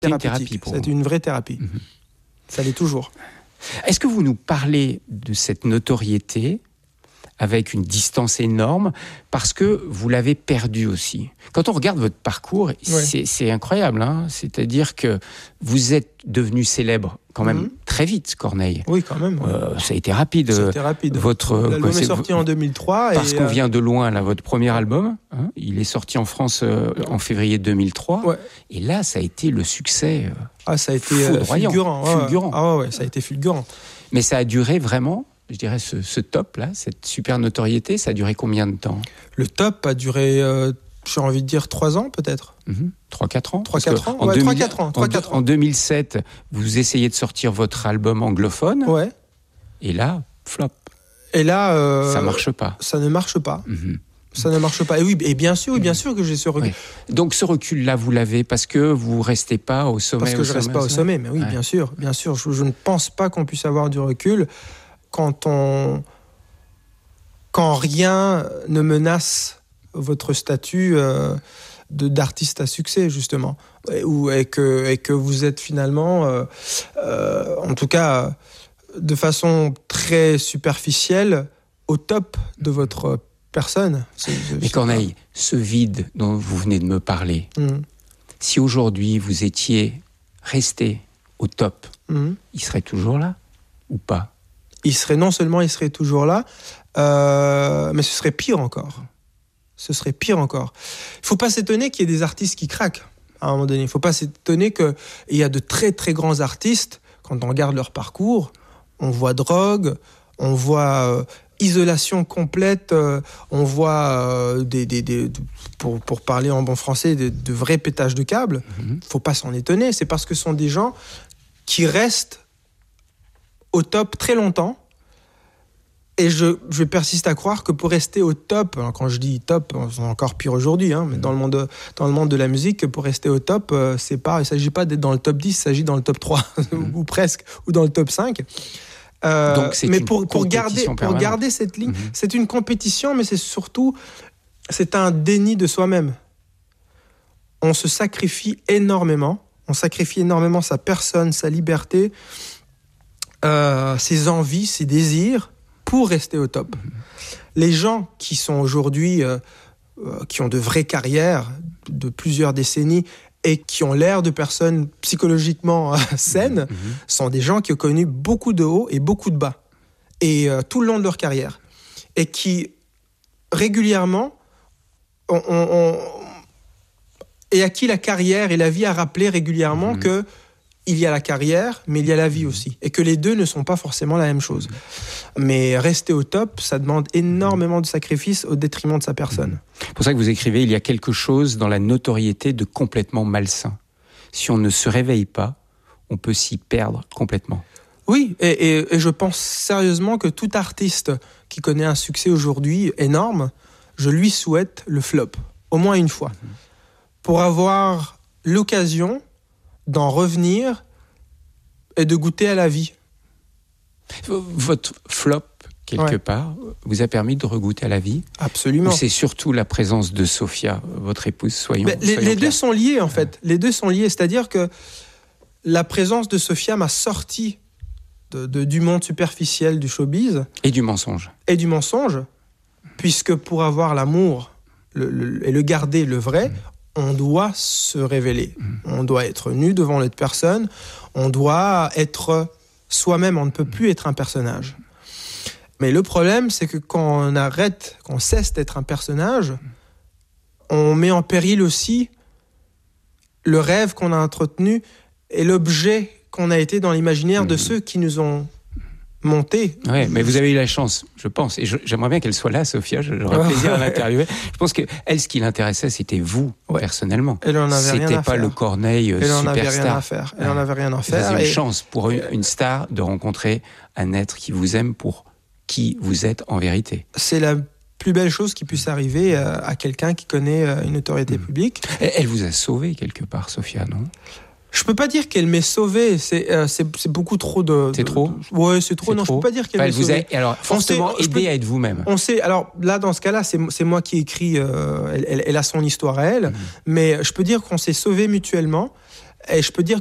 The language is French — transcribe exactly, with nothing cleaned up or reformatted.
Une thérapie pour C'est une vraie thérapie. Mmh. Ça l'est toujours. Est-ce que vous nous parlez de cette notoriété avec une distance énorme, parce que vous l'avez perdu aussi. Quand on regarde votre parcours, ouais. c'est, c'est incroyable. Hein, c'est-à-dire que vous êtes devenu célèbre quand même mmh. très vite, Corneille. Oui, quand même. Ouais. Euh, ça a été rapide. Ça a été rapide. Votre, L'album est sorti en deux mille trois. Parce et qu'on euh... vient de loin, là, votre premier album, hein, il est sorti en France euh, en février deux mille trois. Ouais. Et là, ça a été le succès euh, ah, ça a été fulgurant. Ouais, fulgurant. Ah ouais, ça a été fulgurant. Mais ça a duré vraiment, je dirais, ce, ce top-là, cette super notoriété, ça a duré combien de temps ? Le top a duré, euh, j'ai envie de dire, trois ans peut-être. Mmh. trois quatre ans. trois quatre ans, ouais, trois quatre ans. En, en deux mille sept, vous essayez de sortir votre album anglophone. Ouais. Et là, flop. Et là... Euh, ça marche pas. Ça ne marche pas. Mmh. Ça ne marche pas. Et oui, et bien sûr, bien sûr que j'ai ce recul. Oui. Donc ce recul-là, vous l'avez parce que vous restez pas au sommet. Parce que au je sommet, reste pas au sommet, mais oui, ouais. bien sûr, bien sûr. Je, je ne pense pas qu'on puisse avoir du recul quand on, quand rien ne menace votre statut euh, de d'artiste à succès justement, et, ou et que et que vous êtes finalement, euh, euh, en tout cas, de façon très superficielle, au top de votre personne. C'est, c'est, Mais Corneille, ce vide dont vous venez de me parler, mmh. si aujourd'hui vous étiez resté au top, mmh. il serait toujours là ou pas ? Il serait, non seulement il serait toujours là, euh, mais ce serait pire encore. Ce serait pire encore. Il ne faut pas s'étonner qu'il y ait des artistes qui craquent à un moment donné. Il ne faut pas s'étonner qu'il y a de très très grands artistes, quand on regarde leur parcours, on voit drogue, on voit... Euh, isolation complète, euh, on voit euh, des, des, des, pour, pour parler en bon français, de, de vrais pétages de câbles. Il mm-hmm. ne faut pas s'en étonner, c'est parce que ce sont des gens qui restent au top très longtemps. Et je, je persiste à croire que pour rester au top, alors quand je dis top, c'est encore pire aujourd'hui, hein, mais dans le monde de, dans le monde de la musique, pour rester au top, euh, c'est pas, il ne s'agit pas d'être dans le top dix, il s'agit dans le top trois, mm-hmm. ou presque, ou dans le top cinq. Euh, Donc c'est mais une pour, pour, garder, pour garder cette ligne, mmh. c'est une compétition, mais c'est surtout c'est un déni de soi-même. On se sacrifie énormément, on sacrifie énormément sa personne, sa liberté, euh, ses envies, ses désirs pour rester au top. Mmh. Les gens qui sont aujourd'hui, euh, euh, qui ont de vraies carrières de plusieurs décennies, et qui ont l'air de personnes psychologiquement saines, mmh. sont des gens qui ont connu beaucoup de hauts et beaucoup de bas, et euh, tout le long de leur carrière, et qui régulièrement, on, on, on, et à qui la carrière et la vie a rappelé régulièrement mmh. que il y a la carrière, mais il y a la vie aussi, et que les deux ne sont pas forcément la même chose. Mais rester au top, ça demande énormément de sacrifices au détriment de sa personne. C'est pour ça que vous écrivez, il y a quelque chose dans la notoriété de complètement malsain. Si on ne se réveille pas, on peut s'y perdre complètement. Oui, et, et, et je pense sérieusement que tout artiste qui connaît un succès aujourd'hui énorme, je lui souhaite le flop, au moins une fois, mmh. pour avoir l'occasion d'en revenir et de goûter à la vie. Votre flop, quelque ouais. part, vous a permis de regoûter à la vie ? Absolument. Ou c'est surtout la présence de Sophia, votre épouse, soyons, Mais les, soyons les clairs. deux sont liés, en fait. Les deux sont liés, c'est-à-dire que la présence de Sophia m'a sorti de, de, du monde superficiel du showbiz. Et du mensonge. Et du mensonge, puisque pour avoir l'amour le, le, et le garder, le vrai, mmh. on doit se révéler. Mmh. On doit être nu devant l'autre personne. On doit être soi-même. On ne peut plus être un personnage. Mais le problème, c'est que quand on arrête, qu'on cesse d'être un personnage, on met en péril aussi le rêve qu'on a entretenu et l'objet qu'on a été dans l'imaginaire mmh. de ceux qui nous ont monté. Oui, mais vous avez eu la chance, je pense, et je, j'aimerais bien qu'elle soit là, Sophia, j'aurais ouais. plaisir à l'interviewer. Je pense qu'elle, ce qui l'intéressait, c'était vous, ouais. personnellement. Elle en avait c'était rien à pas faire. Le Corneille Elle superstar. En avait rien à faire. Elle ouais. en avait rien à faire. C'est et... une chance pour une, une star de rencontrer un être qui vous aime pour qui vous êtes en vérité. C'est la plus belle chose qui puisse arriver à quelqu'un qui connaît une autorité mmh. publique. Elle vous a sauvé quelque part, Sophia, non ? Je peux pas dire qu'elle m'ait sauvé, c'est, euh, c'est, c'est beaucoup trop de... C'est de, trop de, Ouais, c'est trop, c'est non, trop. Je peux pas dire qu'elle enfin, m'ait sauvé. Elle vous a, alors, forcément aidé peux, à être vous-même. On sait, alors là, dans ce cas-là, c'est, c'est moi qui écris, euh, elle, elle, elle a son histoire à elle, mmh. mais je peux dire qu'on s'est sauvés mutuellement, Et je peux dire